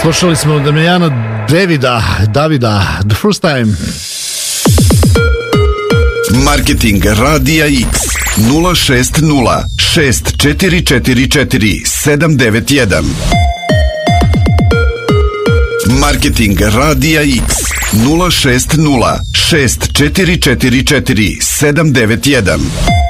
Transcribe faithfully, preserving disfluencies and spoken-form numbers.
Slušali smo Damijana Davida, Davida, The First Time. Marketing Radija X nula šest nula šest četiri četiri četiri sedam devet jedan. Marketing Radija X nula šest nula šest četiri četiri četiri sedam devet jedan.